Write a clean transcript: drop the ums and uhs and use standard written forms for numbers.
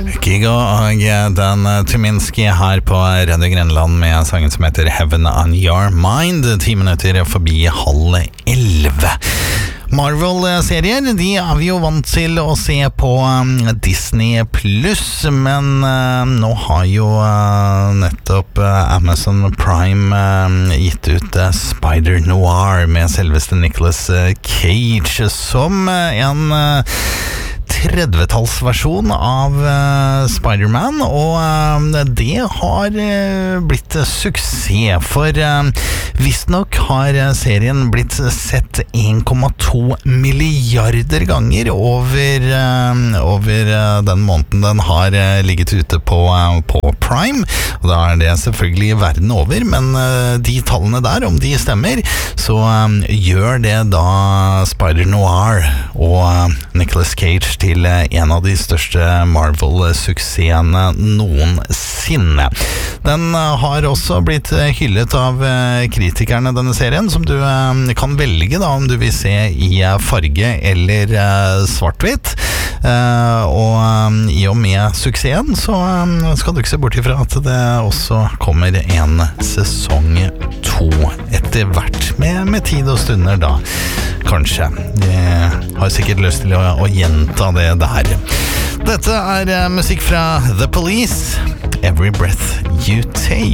Kygo og Dan Tyminski her på Radio Grenland med sangen som heter Heaven on Your Mind, 10 minutter forbi 10:30. Marvel-serier, de er vi jo vant til å se på Disney+, men nå har jo nettopp Amazon Prime gitt ut Spider-Noir med selveste Nicolas Cage som en 30-tallsversjon av Spider-Man, og det har blitt suksess, for visstnok har serien blitt sett 1,2 milliarder ganger over den måneden den har ligget ute på Prime, og da er det selvfølgelig verden over, men de tallene der, om de stemmer, så gjør det da Spider-Noir og Nicolas Cage til en av de største Marvel-suksessene noensinne. Den har også blitt hyllet av kritikerne, denne serien, som du kan velge da, om du vil se i farge eller svart-hvitt. Og i og med suksessen så skal du ikke se bort ifra at det også kommer en sesong 2 etter hvert, med tid og stunder da, kanskje. Jeg har sikkert lyst til å gjenta det der. Dette er musikk fra The Police, Every Breath You Take.